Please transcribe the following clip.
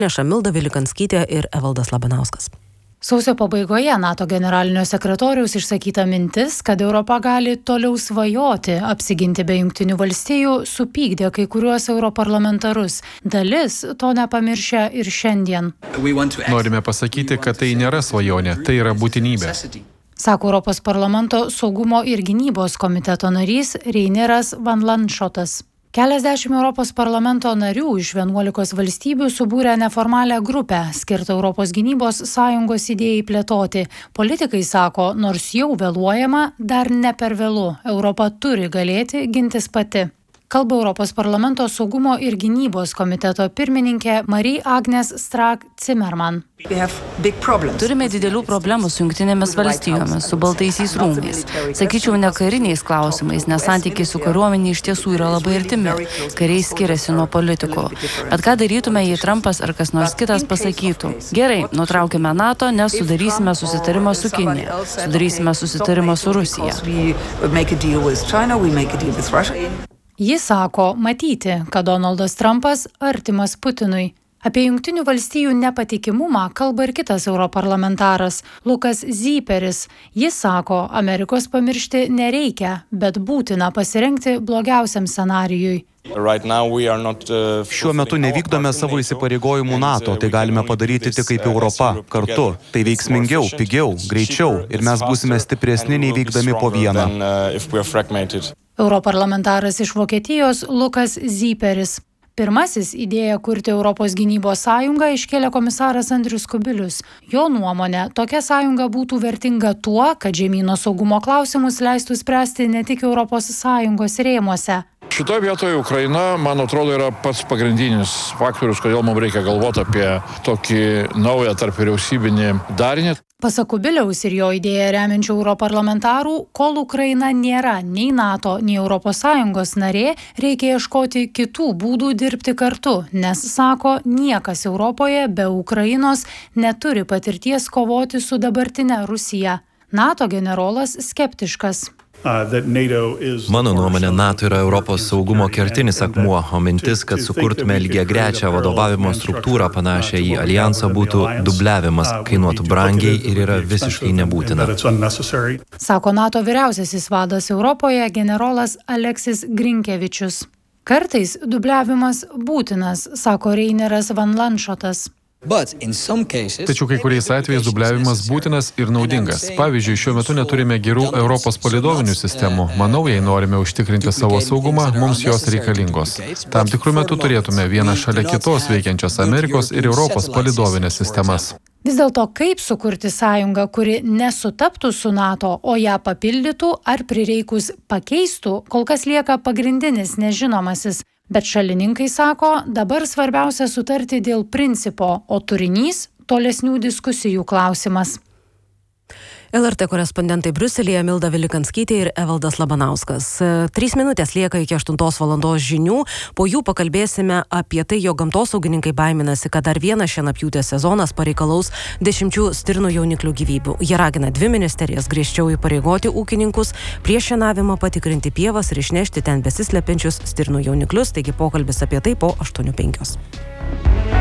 Neša Milda Vilikanskytė ir Evaldas Labanauskas. Sausio pabaigoje NATO generalinio sekretoriaus išsakyta mintis, kad Europa gali toliau svajoti apsiginti be Jungtinių valstijų, supykdė kai kuriuos europarlamentarus. Dalis to nepamiršę ir šiandien. Norime pasakyti, kad tai nėra svajonė, tai yra būtinybė. Sako Europos parlamento saugumo ir gynybos komiteto narys Reineras Van Landschotas. Keliasdešimt Europos parlamento narių iš 11 valstybių subūrė neformalią grupę, skirtą Europos gynybos sąjungos idėjai plėtoti. Politikai sako, nors jau vėluojama, dar ne per vėlu. Europa turi galėti gintis pati. Kalba Europos parlamento saugumo ir gynybos komiteto pirmininkė Marie-Agnes Strack-Zimmermann. Turime didelių problemų su Jungtinėmis valstijomis, su Baltaisiais rūmais. Sakyčiau, ne kariniais klausimais, nes santykiai su kariuomenė iš tiesų yra labai artimi. Kariai skiriasi nuo politikų. Bet ką darytume, jei Trumpas ar kas nors kitas pasakytų? Gerai, nutraukime NATO, nes sudarysime susitarimą su Kinija. Sudarysime susitarimą su Rusija. Jis sako matyti, kad Donaldas Trumpas artimas Putinui. Apie Jungtinių valstijų nepatikimumą kalba ir kitas europarlamentaras Lukas Zyperis. Jis sako, Amerikos pamiršti nereikia, bet būtina pasirengti blogiausiam scenarijui. Šiuo metu nevykdome savo įsipareigojimų NATO, tai galime padaryti tik kaip Europa, kartu. Tai veiksmingiau, pigiau, greičiau ir mes būsime stipresni nei veikdami po vieną. Europarlamentaras iš Vokietijos Lukas Zyperis. Pirmasis idėją kurti Europos gynybos sąjungą iškėlė komisaras Andrius Kubilius. Jo nuomonė, tokia sąjunga būtų vertinga tuo, kad žemyno saugumo klausimus leistų spręsti ne tik Europos sąjungos rėmuose. Šitoje vietoje Ukraina, man atrodo, yra pats pagrindinis faktorius, kodėl mums reikia galvoti apie tokį naują tarp vyriausybinį darinį. Pasak Kubiliaus ir jo idėją remiančių europarlamentarų, kol Ukraina nėra nei NATO, nei ES narė, reikia ieškoti kitų būdų dirbti kartu, nes, sako, niekas Europoje be Ukrainos neturi patirties kovoti su dabartine Rusija. NATO generolas skeptiškas. Mano nuomonė, NATO yra Europos saugumo kertinis akmuo, o mintis, kad sukurtume lygiagrečią vadovavimo struktūrą panašią į alijansą būtų dubliavimas, kainuotų brangiai ir yra visiškai nebūtina. Sako NATO vyriausiasis vadas Europoje generolas Aleksis Grinkevičius. Kartais dubliavimas būtinas, sako Reineras Van Landschotas. Tačiau kai kuriais atvejais dubliavimas būtinas ir naudingas. Pavyzdžiui, šiuo metu neturime gerų Europos palydovinių sistemų. Manau, jei norime užtikrinti savo saugumą, mums jos reikalingos. Tam tikrų metų turėtume vieną šalia kitos veikiančios Amerikos ir Europos palydovinės sistemas. Vis dėlto, kaip sukurti sąjungą, kuri nesutaptų su NATO, o ją papildytų ar prireikus pakeistų, kol kas lieka pagrindinis nežinomasis. Bet šalininkai sako, dabar svarbiausia sutarti dėl principo, o turinys – tolesnių diskusijų klausimas. LRT korespondentai Briuselyje Milda Vilikanskytė ir Evaldas Labanauskas. 3 minutės lieka iki 8 valandos žinių. Po jų pakalbėsime apie tai, jog gamtosaugininkai baiminasi, kad dar vienas šienapjūtės sezonas pareikalaus 10 stirnų jauniklių gyvybių. Jie ragina 2 ministerijas griežčiau įpareigoti ūkininkus prieš šienavimą patikrinti pievas ir išnešti ten besislepiančius stirnų jauniklius. Taigi pokalbis apie tai po 8:05.